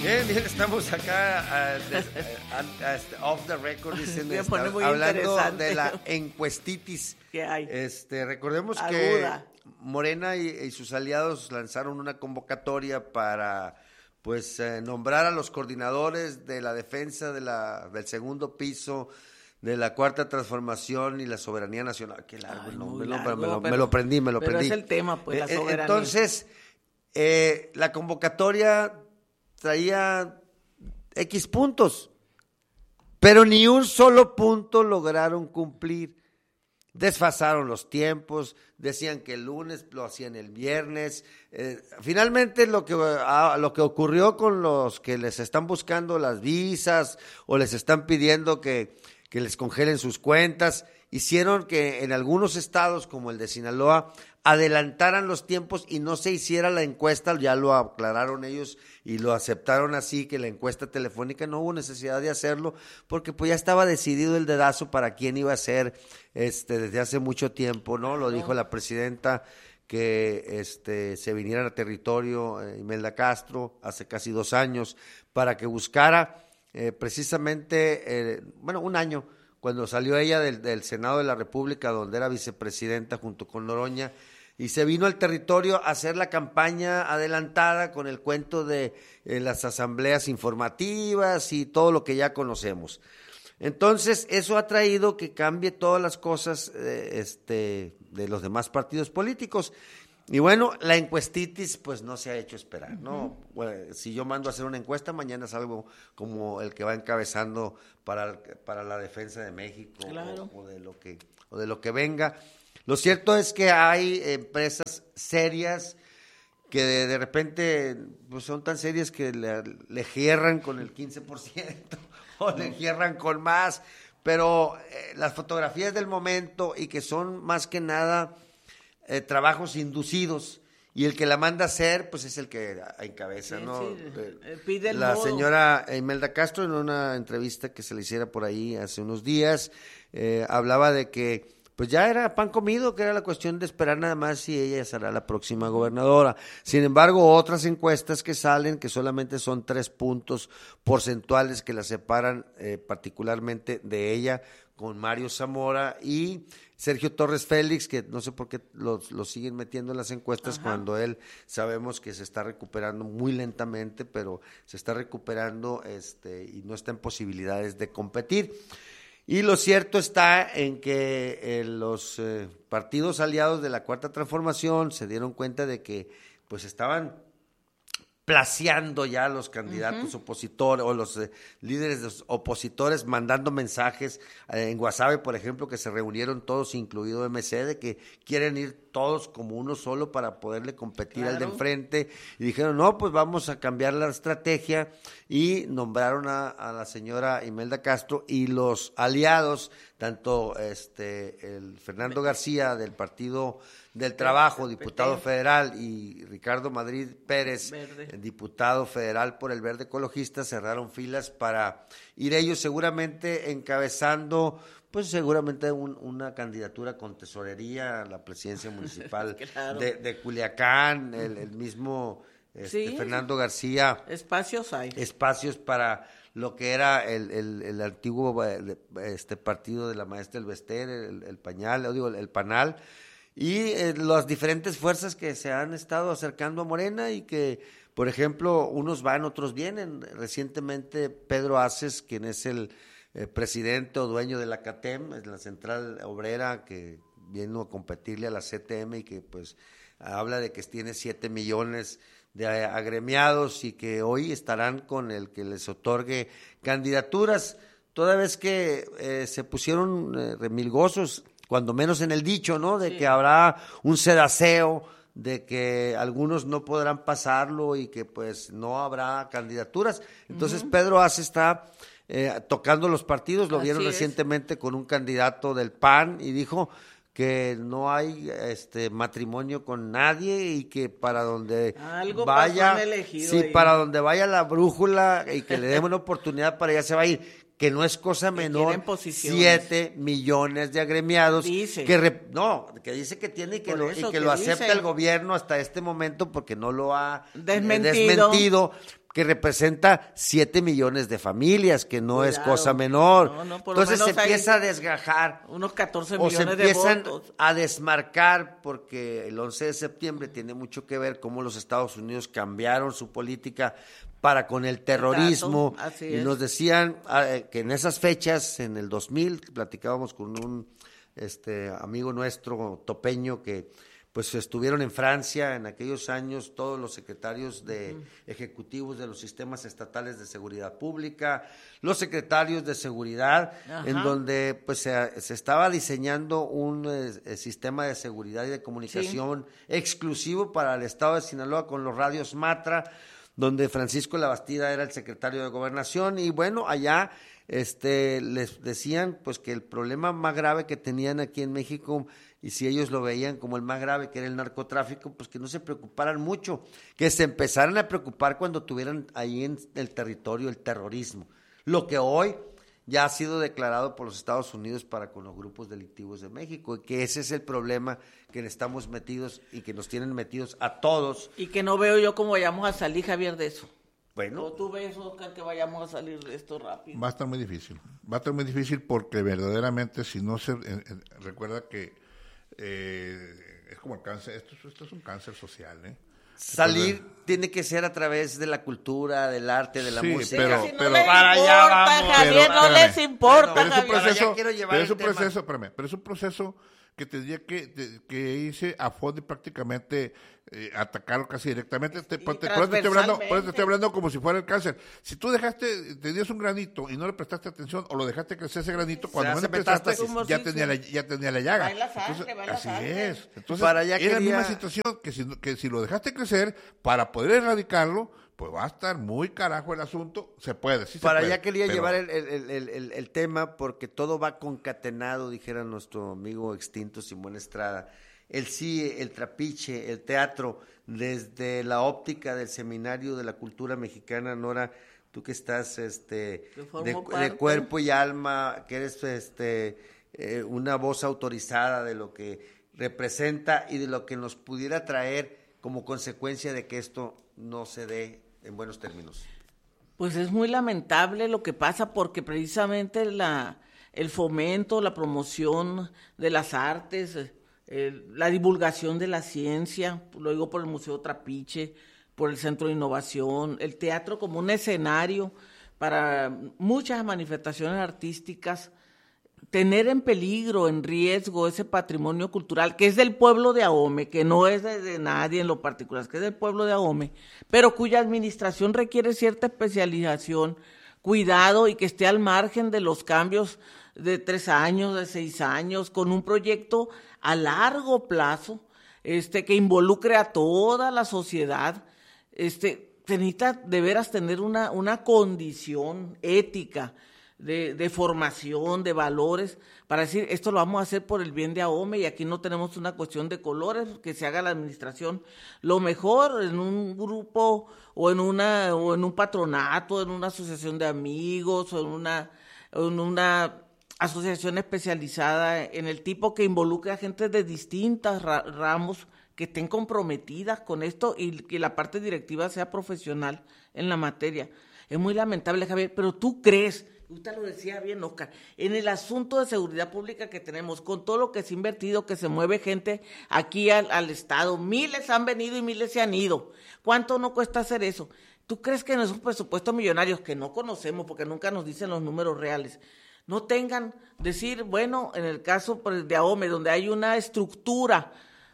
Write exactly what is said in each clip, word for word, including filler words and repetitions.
Bien, bien, estamos acá uh, des, uh, uh, off the record, dicen, está, hablando de la encuestitis. ¿Qué hay? Este, recordemos Aguda. que Morena y, y sus aliados lanzaron una convocatoria para pues eh, nombrar a los coordinadores de la defensa de la, del segundo piso, de la cuarta transformación y la soberanía nacional. Qué largo Ay, el nombre, largo, no, pero me, lo, pero, me lo prendí, me lo pero prendí. es el tema, pues, la eh, soberanía. Entonces, eh, la convocatoria traía X puntos, pero ni un solo punto lograron cumplir. Desfasaron los tiempos, decían que el lunes lo hacían el viernes. Eh, finalmente lo que, a, lo que ocurrió con los que les están buscando las visas o les están pidiendo que, que les congelen sus cuentas, hicieron que en algunos estados como el de Sinaloa adelantaran los tiempos y no se hiciera la encuesta, ya lo aclararon ellos y lo aceptaron así, que la encuesta telefónica no hubo necesidad de hacerlo, porque pues ya estaba decidido el dedazo para quién iba a ser este desde hace mucho tiempo, ¿no? Lo dijo la presidenta, que este se vinieran a territorio eh, Imelda Castro hace casi dos años para que buscara eh, precisamente, eh, bueno, un año, cuando salió ella del, del Senado de la República, donde era vicepresidenta junto con Noroña, y se vino al territorio a hacer la campaña adelantada con el cuento de eh, las asambleas informativas y todo lo que ya conocemos. Entonces, eso ha traído que cambie todas las cosas eh, este, de los demás partidos políticos. Y bueno, la encuestitis pues no se ha hecho esperar, ¿no? Uh-huh. Bueno, si yo mando a hacer una encuesta, mañana salgo como el que va encabezando para, para la defensa de México, claro. o, o, de lo que, o de lo que venga. Lo cierto es que hay empresas serias que de, de repente pues son tan serias que le, le cierran con el quince por ciento o le cierran con más, pero eh, las fotografías del momento y que son más que nada eh, trabajos inducidos y el que la manda a hacer pues es el que encabeza, sí, ¿no? Sí, eh, pide el la modo. Señora Imelda Castro, en una entrevista que se le hiciera por ahí hace unos días, eh, hablaba de que pues ya era pan comido, que era la cuestión de esperar nada más si ella será la próxima gobernadora. Sin embargo, otras encuestas que salen, que solamente son tres puntos porcentuales que la separan eh, particularmente de ella, con Mario Zamora y Sergio Torres Félix, que no sé por qué lo, lo siguen metiendo en las encuestas. Ajá. Cuando él sabemos que se está recuperando muy lentamente, pero se está recuperando este y no está en posibilidades de competir. Y lo cierto está en que eh, los eh, partidos aliados de la Cuarta Transformación se dieron cuenta de que pues estaban placeando ya a los candidatos uh-huh. opositores o los eh, líderes de los opositores, mandando mensajes eh, en Guasave, por ejemplo, que se reunieron todos, incluido M C, de que quieren ir todos como uno solo para poderle competir claro. al de enfrente, y dijeron, no, pues vamos a cambiar la estrategia, y nombraron a, a la señora Imelda Castro, y los aliados, tanto este el Fernando García del Partido del Trabajo, diputado federal, y Ricardo Madrid Pérez, Verde. diputado federal por el Verde Ecologista, cerraron filas para ir ellos seguramente encabezando, pues seguramente un, una candidatura con tesorería a la presidencia municipal claro. de, de Culiacán, el, el mismo este, sí. Fernando García. Espacios hay. Espacios para lo que era el, el, el antiguo este partido de la maestra Elvester, el, el Pañal, digo, el, el Panal, y eh, las diferentes fuerzas que se han estado acercando a Morena y que, por ejemplo, unos van, otros vienen. Recientemente Pedro Aces, quien es el eh, presidente o dueño de la CATEM, es la central obrera que vino a competirle a la C T M y que pues habla de que tiene siete millones de agremiados y que hoy estarán con el que les otorgue candidaturas, toda vez que eh, se pusieron eh, remilgosos, cuando menos en el dicho, ¿no? De sí. que habrá un sedaceo, de que algunos no podrán pasarlo y que pues no habrá candidaturas. Entonces uh-huh. Pedro Ace está eh, tocando los partidos, lo Así vieron es. recientemente con un candidato del P A N y dijo que no hay este matrimonio con nadie y que para donde Algo vaya, sí, ahí. para donde vaya la brújula y que le den una oportunidad para allá se va a ir. Que no es cosa menor, siete millones de agremiados, dice. que re, no, que dice que tiene y que, lo, y que, que lo acepta dice. el gobierno hasta este momento porque no lo ha desmentido. desmentido, que representa siete millones de familias, que no Cuidado. es cosa menor. No, no, por lo Entonces se menos hay empieza a desgajar. Unos catorce O se millones de empiezan votos. a desmarcar, porque el once de septiembre tiene mucho que ver cómo los Estados Unidos cambiaron su política para con el terrorismo. Exacto, así y es. nos decían eh, que en esas fechas, en el dos mil, platicábamos con un este amigo nuestro topeño que pues estuvieron en Francia en aquellos años todos los secretarios de uh-huh. ejecutivos de los sistemas estatales de seguridad pública, los secretarios de seguridad, Ajá. en donde pues se, se estaba diseñando un eh, sistema de seguridad y de comunicación sí. exclusivo para el estado de Sinaloa con los radios Matra, donde Francisco Labastida era el secretario de Gobernación, y bueno, allá este les decían pues que el problema más grave que tenían aquí en México, y si ellos lo veían como el más grave, que era el narcotráfico, pues que no se preocuparan mucho, que se empezaran a preocupar cuando tuvieran ahí en el territorio el terrorismo, lo que hoy ya ha sido declarado por los Estados Unidos para con los grupos delictivos de México, y que ese es el problema que estamos metidos y que nos tienen metidos a todos. Y que no veo yo cómo vayamos a salir, Javier, de eso. Bueno. ¿O tú ves, Oscar, que vayamos a salir de esto rápido? Va a estar muy difícil, va a estar muy difícil porque verdaderamente si no se, eh, eh, recuerda que eh, es como el cáncer, esto, esto es un cáncer social, ¿eh? Salir Entonces, tiene que ser a través de la cultura, del arte, de la sí, música. pero, si no pero les para allá importa, vamos. Javier, Pero, no espérame. les importa, pero es un Javier. proceso, Ya quiero llevar pero es el un tema. proceso, espérame, pero es un proceso que tendría que, de, que irse a fondo y prácticamente eh, atacarlo casi directamente. Te, Y por, te, por eso te estoy hablando, por eso te transversalmente. estoy hablando como si fuera el cáncer. Si tú dejaste, tenías un granito y no le prestaste atención o lo dejaste crecer ese granito, cuando hace menos pensaste, metástasis. ya Sí, tenía, sí. la, ya tenía la llaga. Va en la sangre, Entonces, va en la así sangre. es. Entonces, Para allá era la quería- misma situación que si, que si lo dejaste crecer para poder erradicarlo, pues va a estar muy carajo el asunto. Se puede, sí se Para puede, allá quería pero- llevar el, el, el, el, el tema, porque todo va concatenado, dijera nuestro amigo extinto Simón Estrada. El C I E, el trapiche, el teatro, desde la óptica del Seminario de la Cultura Mexicana. Nora, tú que estás este Yo formo de, de parte. cuerpo y alma, que eres este eh, una voz autorizada de lo que representa y de lo que nos pudiera traer como consecuencia de que esto no se dé en buenos términos. Pues es muy lamentable lo que pasa porque precisamente la, el fomento, la promoción de las artes, eh, la divulgación de la ciencia, lo digo por el Museo Trapiche, por el Centro de Innovación, el teatro como un escenario para muchas manifestaciones artísticas, tener en peligro, en riesgo ese patrimonio cultural que es del pueblo de Ahome, que no es de, de nadie en lo particular, que es del pueblo de Ahome, pero cuya administración requiere cierta especialización, cuidado y que esté al margen de los cambios de tres años, de seis años, con un proyecto a largo plazo, este, que involucre a toda la sociedad. Este, se necesita de veras tener una, una condición ética, De, de formación, de valores, para decir, esto lo vamos a hacer por el bien de Ahome y aquí no tenemos una cuestión de colores, que se haga la administración lo mejor en un grupo o en una o en un patronato, en una asociación de amigos o en una, en una asociación especializada en el tipo que involucre a gente de distintas ra- ramos que estén comprometidas con esto y que la parte directiva sea profesional en la materia. Es muy lamentable, Javier, pero tú crees, usted lo decía bien, Oscar, en el asunto de seguridad pública que tenemos, con todo lo que se ha invertido, que se mueve gente aquí al, al Estado, miles han venido y miles se han ido. ¿Cuánto no cuesta hacer eso? ¿Tú crees que en esos presupuestos millonarios, que no conocemos porque nunca nos dicen los números reales, no tengan, decir, bueno, en el caso pues, de Ahome, donde hay una estructura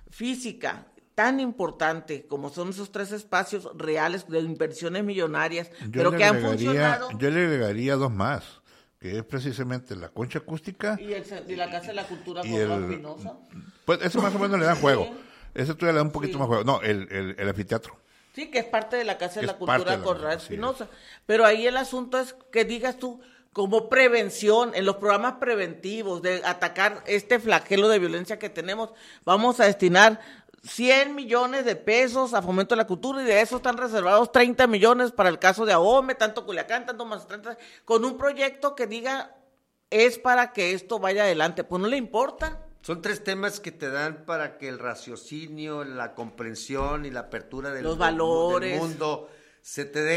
física tan importante como son esos tres espacios reales de inversiones millonarias, Yo pero le que han agregaría- funcionado? Yo le agregaría dos más, que es precisamente la concha acústica. Y, el, y la Casa de la Cultura Y con el- Juan Pinoza. Pues eso más o menos le dan juego. Sí. Ese todavía le da un poquito Sí. más juego. No, el, el, el anfiteatro. Sí, que es parte de la Casa de Es la parte Cultura de la- con Raúl así Espinosa. Pero ahí el asunto es que digas tú, como prevención, en los programas preventivos de atacar este flagelo de violencia que tenemos, vamos a destinar cien millones de pesos a fomento de la cultura y de eso están reservados treinta millones para el caso de Ahome, tanto Culiacán, tanto Mazatlán, con un proyecto que diga es para que esto vaya adelante. Pues no le importa. Son tres temas que te dan para que el raciocinio, la comprensión y la apertura del, Los del- valores. del mundo se te dé.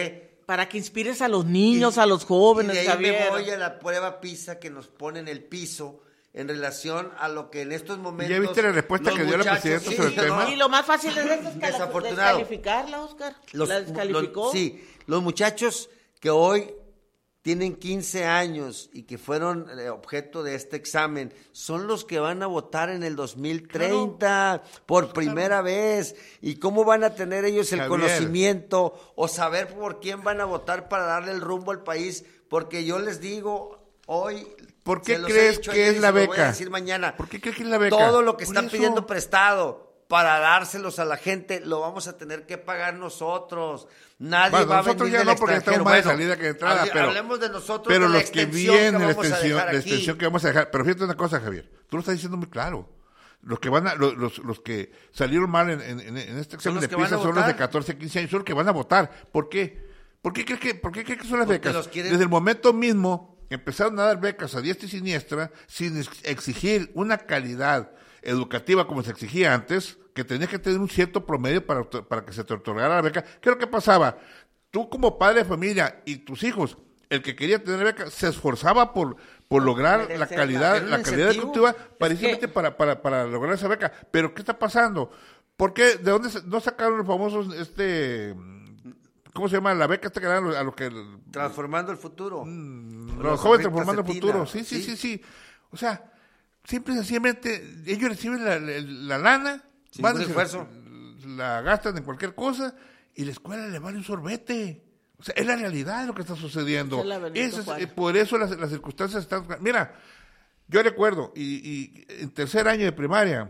para que inspires a los niños, y, a los jóvenes, y de ahí Javier. me voy a la prueba PISA que nos pone en el piso en relación a lo que en estos momentos... ¿Ya viste la respuesta que dio la presidenta sí, sobre el tema? Y lo más fácil es descalific- Desafortunado. descalificarla, Oscar. Los, la descalificó. Los, sí, los muchachos que hoy tienen quince años y que fueron eh, objeto de este examen, son los que van a votar en el dos mil treinta, claro, por primera claro. vez. ¿Y cómo van a tener ellos el Javier. conocimiento o saber por quién van a votar para darle el rumbo al país? Porque yo les digo, hoy... ¿Por qué crees que es la beca? Voy a decir mañana. ¿Por qué crees que es la beca? Todo lo que por están eso. pidiendo prestado para dárselos a la gente, lo vamos a tener que pagar nosotros. Nadie bueno, va a nosotros venir ya del no, porque estamos extranjero. más de Bueno, salida que de entrada, hable, pero hablemos de nosotros, pero de la los que extensión vienen, que la vamos a extensión, dejar la aquí. extensión que vamos a dejar. Pero fíjate una cosa, Javier, tú lo estás diciendo muy claro. Los que van a, los, los, los que salieron mal en, en, en este examen de PISA son los de catorce a quince años, son los que van a votar. ¿Por qué? ¿Por qué crees que, por qué crees que son las Porque becas? los quieren... Desde el momento mismo empezaron a dar becas a diestra y siniestra sin exigir una calidad educativa como se exigía antes, que tenías que tener un cierto promedio para, para que se te otorgara la beca. ¿Qué es lo que pasaba? Tú como padre de familia y tus hijos, el que quería tener beca, se esforzaba por, por lograr la calidad, la calidad educativa, precisamente que... para, para, para lograr esa beca. Pero ¿qué está pasando? ¿Por qué? ¿De dónde se, no sacaron los famosos, este... ¿Cómo se llama? La beca esta que dan a los que... Transformando el futuro. Mmm, los, los jóvenes transformando el futuro. Sí, sí, sí, sí, sí. O sea, simple y sencillamente, ellos reciben la, la, la lana, sin van esfuerzo. La, la gastan en cualquier cosa y la escuela le vale un sorbete. O sea, es la realidad de lo que está sucediendo. Es es, eh, por eso las, las circunstancias están... Mira, yo recuerdo, y, y en tercer año de primaria,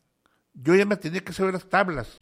yo ya me tenía que saber las tablas.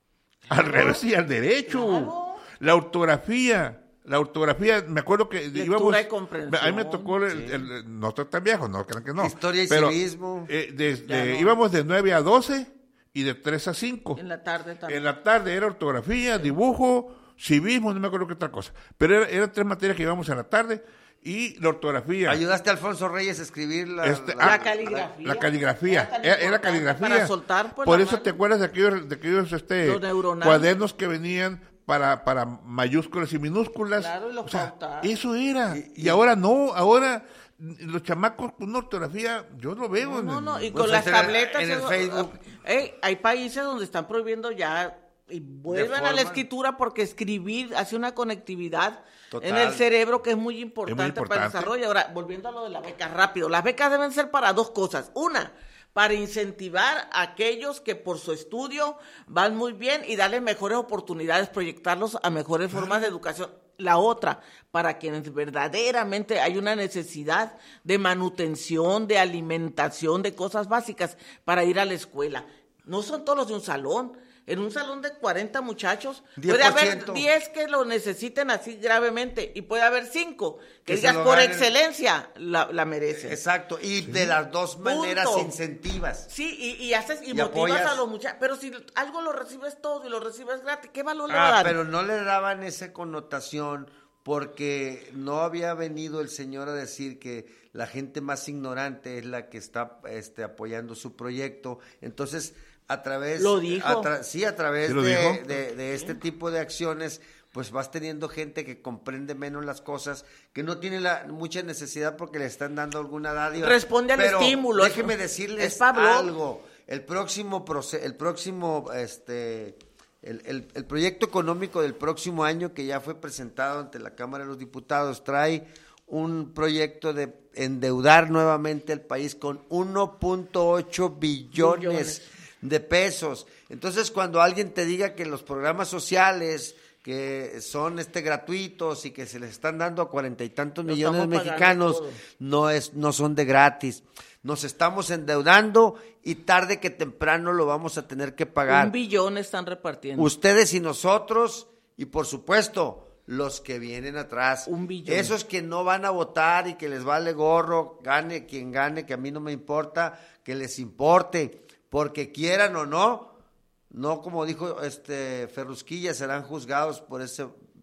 Al revés y al derecho. Claro. La ortografía, la ortografía, me acuerdo que Lectura íbamos, y comprensión, a mí me tocó, el, sí. el, el, no estoy tan viejo, no crean que no. Historia y pero, civismo. Eh, desde, no. Íbamos de nueve a doce y de tres a cinco. En la tarde también. En la tarde era ortografía, sí. dibujo, civismo, no me acuerdo qué otra cosa. Pero eran era tres materias que íbamos en la tarde y la ortografía. ¿Ayudaste a Alfonso Reyes a escribir la, este, la, ah, la caligrafía? La caligrafía, era, era caligrafía. Para soltar, pues, por la eso mano. te acuerdas de aquellos, de aquellos este, cuadernos que venían para para mayúsculas y minúsculas. Claro, y los o sea, pautar. eso era. Y, y, y ahora no, ahora los chamacos con una ortografía, yo lo veo. No, en no, el, no, y pues con las tabletas. En el eso, Facebook. Hey, hay países donde están prohibiendo ya y vuelven a la escritura porque escribir hace una conectividad Total. en el cerebro que es muy importante, es muy importante para el desarrollo. Ahora, volviendo a lo de la beca, rápido. Las becas deben ser para dos cosas. Una, para incentivar a aquellos que por su estudio van muy bien y darles mejores oportunidades, proyectarlos a mejores formas de educación. La otra, para quienes verdaderamente hay una necesidad de manutención, de alimentación, de cosas básicas para ir a la escuela. No son todos los de un salón. En un salón de cuarenta muchachos diez por ciento. Puede haber diez que lo necesiten así gravemente y puede haber cinco que, que digas por ganen. excelencia la, la merecen. Exacto, y sí. de las dos maneras Punto. incentivas. Sí, y, y haces y, y motivas apoyas. a los muchachos, pero si algo lo recibes todo y lo recibes gratis, ¿qué valor ah, le va a dar? Pero no le daban esa connotación porque no había venido el señor a decir que la gente más ignorante es la que está este, apoyando su proyecto. Entonces, a través lo dijo a tra- sí a través ¿Sí lo de, dijo? de, de este tipo de acciones pues vas teniendo gente que comprende menos las cosas, que no tiene la mucha necesidad porque le están dando alguna dádiva. Responde al Pero estímulo. Déjeme es, decirles es algo. El próximo proce- el próximo este el, el, el proyecto económico del próximo año que ya fue presentado ante la Cámara de los Diputados trae un proyecto de endeudar nuevamente el país con uno punto ocho billones, billones de pesos. Entonces, cuando alguien te diga que los programas sociales que son este gratuitos y que se les están dando a cuarenta y tantos Lo millones de mexicanos, no es no son de gratis. Nos estamos endeudando y tarde que temprano lo vamos a tener que pagar. Un billón están repartiendo. Ustedes y nosotros, y por supuesto, los que vienen atrás. Un billón. Esos que no van a votar y que les vale gorro, gane quien gane, que a mí no me importa, que les importe. Porque quieran o no, no como dijo este Ferrusquilla, serán juzgados por ese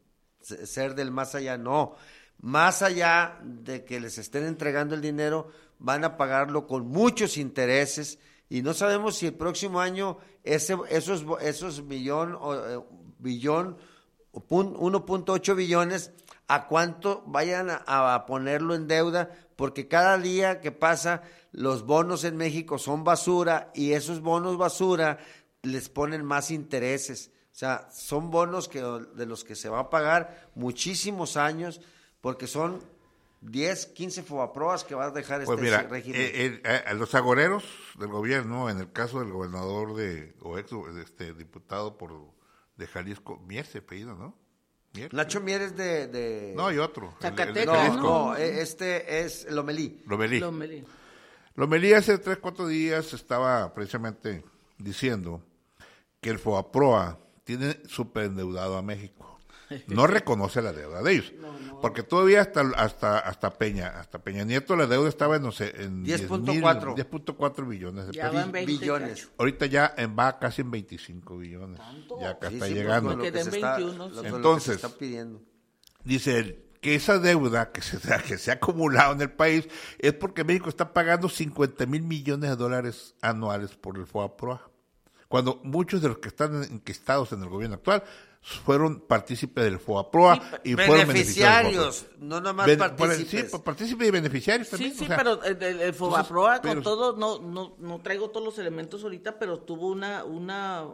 ser del más allá, no. Más allá de que les estén entregando el dinero, van a pagarlo con muchos intereses y no sabemos si el próximo año ese, esos, esos millón o eh, billón uno punto ocho billones, a cuánto vayan a, a ponerlo en deuda, porque cada día que pasa los bonos en México son basura y esos bonos basura les ponen más intereses. O sea, son bonos que de los que se va a pagar muchísimos años, porque son diez, quince Fobaproas que va a dejar este pues mira, régimen. Eh, eh, a los agoreros del gobierno, en el caso del gobernador de, o ex este, diputado por de Jalisco, Mier se apellido, ¿no? Mier. Nacho Mier es de, de... No, hay otro. Zacatecas, el- el de No, Jalisco. no, este es Lomelí. Lomelí. Lomelí. Lomelí hace tres, cuatro días estaba precisamente diciendo que el Fobaproa tiene superendeudado a México. No reconoce la deuda de ellos. No, no. Porque todavía hasta hasta hasta Peña, hasta Peña Nieto la deuda estaba en, no sé, en diez punto cuatro. diez punto cuatro billones de Ya pesos. van veinte billones. cacho. Ahorita ya en- va casi en veinticinco billones. ¿Tanto? Ya acá Sí, está sí, pues, llegando. con lo que Quedé se en está- veintiuno, lo- sí. con lo que Entonces, se está pidiendo. Dice él que esa deuda que se, que se ha acumulado en el país es porque México está pagando cincuenta mil millones de dólares anuales por el Fobaproa, cuando muchos de los que están enquistados en el gobierno actual fueron partícipes del Fobaproa Sí, y fueron beneficiarios. Beneficiarios, no nomás Ben- por el- partícipes. sí, partícipes y beneficiarios Sí, también. sí, o sea, pero el, el- el Fobaproa pero- con todo, no, no, no traigo todos los elementos ahorita, pero tuvo una, una,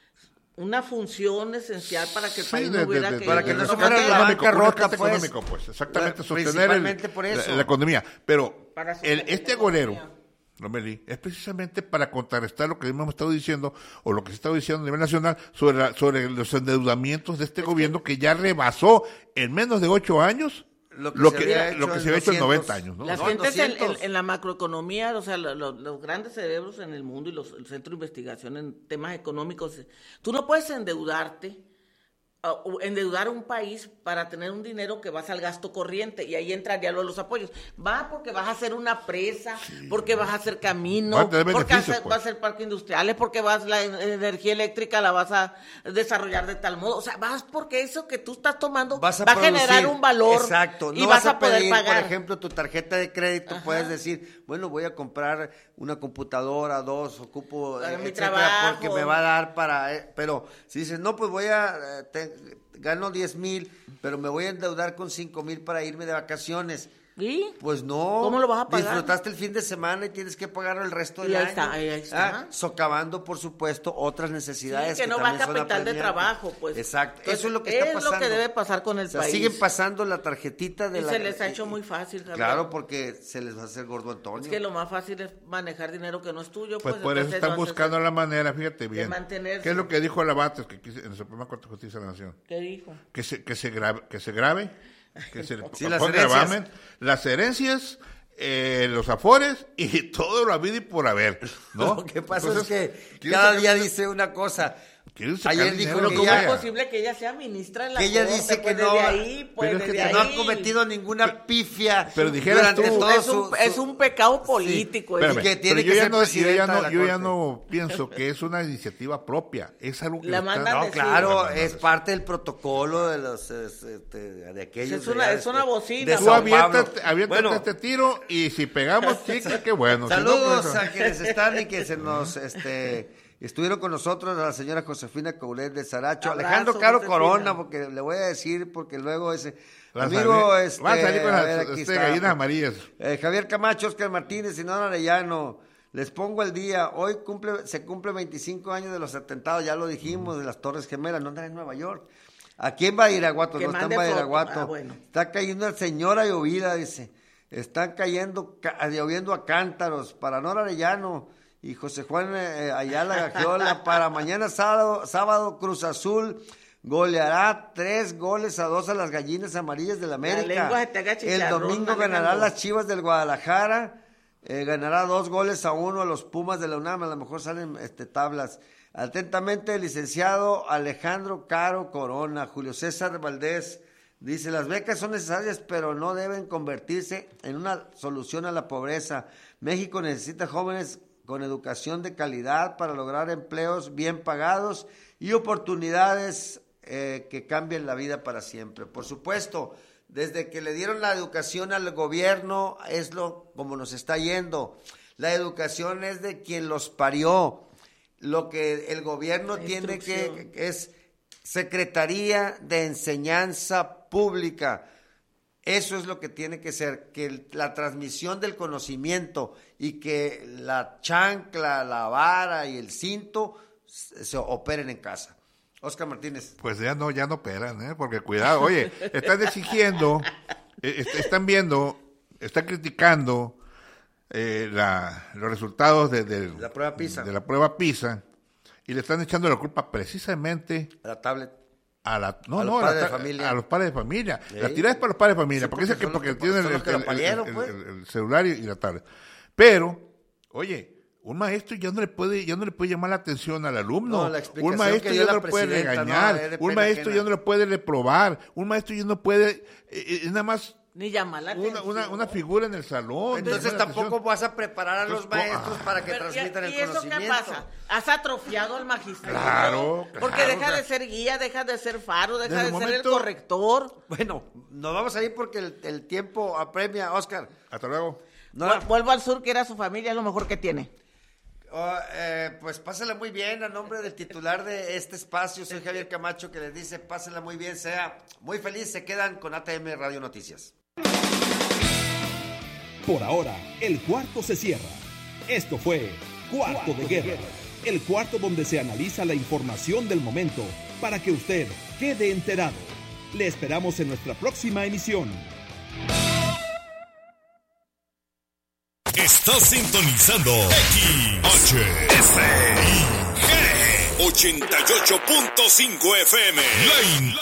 una función esencial para que el sí, país de- no hubiera de- de- que... para que no de- se de- fuera de- la económico, bancarrota, un rescate pues. económico, pues, exactamente, Bueno, sostener principalmente el- por la, eso. la economía. Pero Para el, sostener este la agorero, economía. Lomelí, es precisamente para contrarrestar lo que hemos estado diciendo, o lo que se está diciendo a nivel nacional, sobre, la- sobre los endeudamientos de este gobierno que ya rebasó en menos de ocho años Lo lo que que, se había lo hecho que en se había hecho en doscientos. noventa años, ¿no? Las No, gentes en, en- doscientos. en la macroeconomía, o sea, lo- lo- los grandes cerebros en el mundo y los, el centro de investigación en temas económicos, tú no puedes endeudarte, uh, o endeudar un país para tener un dinero que vas al gasto corriente y ahí entraría lo de los apoyos. Va porque vas a hacer una presa, porque vas a hacer camino, Va a tener porque vas a beneficios, hacer, pues. vas a hacer parques industriales, porque vas la en- energía eléctrica la vas a desarrollar de tal modo, o sea, vas porque eso que tú estás tomando Vas a va a generar producir. un valor Exacto. y No vas, vas a poder pedir, pagar. por ejemplo, tu tarjeta de crédito, Ajá. puedes decir, bueno, voy a comprar una computadora, dos, ocupo, Para eh, mi etcétera, trabajo. porque me va a dar para... eh, pero si dices, no, pues voy a... eh, te- gano diez mil, pero me voy a endeudar con cinco mil para irme de vacaciones. ¿Y? Pues no. ¿Cómo lo vas a pagar? Disfrutaste el fin de semana y tienes que pagar el resto del Y ahí año. está, ahí está. Ah, socavando, por supuesto, otras necesidades. Sí, que no va también son capital de apremiantes. trabajo, pues. Exacto. Entonces, Eso es lo que está pasando. Es lo que debe pasar con el O sea, país. siguen pasando la tarjetita de Y la... se les ha hecho muy fácil, Javier. Claro, porque se les va a hacer gordo Antonio. Es que lo más fácil es manejar dinero que no es tuyo. Pues Pues, por eso entonces están no haces- buscando la manera, fíjate bien. mantenerse. ¿Qué es lo que dijo Lavates que quise- en el Suprema Corte de Justicia de la Nación? ¿Qué dijo? Que se, que se grabe, que se grabe, que se le Sí, las ponga herencias. gravamen, las herencias, eh, los afores y todo lo habido y por haber, ¿no? Lo que pasa Entonces, es que quieren cada sacar- día dice una cosa. quieren sacar Ayer dinero dijo de que ¿Cómo ya- es ella. posible que ella sea ministra en la Que ella Corte? dice que Pues no- desde ahí, pues pero es que desde Que no ahí. ha cometido ninguna pifia pero dijeras durante tú- todo es, su, un, su- es un pecado político. es- Espérame, que tiene pero yo que ya ser no, yo ya presidenta de no, la yo ya Corte. no pienso que es una iniciativa propia, es algo que La le están- mandan No, de claro, sí. es parte del protocolo de los es, este, de aquellos. Es una- de- es una de- bocina. de Tú Sao aviéntate, Pablo. aviéntate Bueno, este tiro y si pegamos chicle, qué bueno. Si no, saludos pues, a quienes están y que se nos este estuvieron con nosotros, a la señora Josefina Coulet de Saracho, Abrazo, Alejandro Caro Josefina. Corona, porque le voy a decir, porque luego ese va a amigo, salir- este, va a salir con a las ver, aquí este, está. gallinas amarillas. Eh, Javier Camacho, Oscar Martínez y Nora Arellano, les pongo el día, hoy cumple, se cumple veinticinco años de los atentados, ya lo dijimos, de las Torres Gemelas, no andan en Nueva York. Aquí en Badiraguato, Que no está en mande foto. Badiraguato. Ah, bueno. Está cayendo una señora llovida, dice. Están cayendo, ca- lloviendo a cántaros para Nora Arellano y José Juan eh, Ayala Gagiola. Para mañana sábado, sábado Cruz Azul goleará tres goles a dos a las Gallinas Amarillas del América. lengua se te haga El chicharrón, domingo ganará Alejandro. las Chivas del Guadalajara. Eh, ganará dos goles a uno a los Pumas de la UNAM. A lo mejor salen este, tablas. Atentamente, el licenciado Alejandro Caro Corona. Julio César Valdés dice: las becas son necesarias, pero no deben convertirse en una solución a la pobreza. México necesita jóvenes con educación de calidad para lograr empleos bien pagados y oportunidades eh, que cambien la vida para siempre. Por supuesto, desde que le dieron la educación al gobierno, es lo como nos está yendo. La educación es de quien los parió. Lo que el gobierno La tiene instrucción. que es Secretaría de Enseñanza Pública. Eso es lo que tiene que ser, que el, la transmisión del conocimiento y que la chancla, la vara y el cinto se, se operen en casa. Óscar Martínez. Pues ya no, ya no operan, ¿eh? Porque cuidado, oye, están exigiendo, eh, están viendo, están criticando eh, la, los resultados de, de, la prueba PISA. de la prueba PISA y le están echando la culpa precisamente a la tablet. A, la, no, a, no, los a, padres la, de familia. a los padres de familia. ¿Sí? La tirada es para los padres de familia, Sí, porque, porque, porque, porque que, tienen el, el, el, palieron, el, pues. el, el celular y, y la tablet. Pero, oye, un maestro ya no le puede, ya no le puede llamar la atención al alumno. No, un maestro ya no lo puede regañar. No, un maestro ya no lo puede reprobar. Un maestro ya no puede, eh, eh, nada más. Ni llamar la atención. Una, una, una figura en el salón. Entonces tampoco vas a preparar a Entonces, los maestros ah, para que pero, transmitan ¿y, el ¿y eso conocimiento. qué pasa? ¿Has atrofiado al magistrado? Claro, claro. Porque deja o sea, de ser guía, deja de ser faro, deja desde de el ser momento- el corrector. Bueno, nos vamos a ir porque el, el tiempo apremia, Óscar. Hasta luego. No, Vuel- Vuelvo al sur, que era su familia, es lo mejor que tiene. oh, eh, pues pásala muy bien a nombre del titular de este espacio. Soy Javier Camacho, que les dice pásala muy bien, sea muy feliz. Se quedan con A T M Radio Noticias. Por ahora, el cuarto se cierra. Esto fue Cuarto de Guerra, el cuarto donde se analiza la información del momento para que usted quede enterado. Le esperamos en nuestra próxima emisión. Estás sintonizando X H S I G ochenta y ocho punto cinco F M. La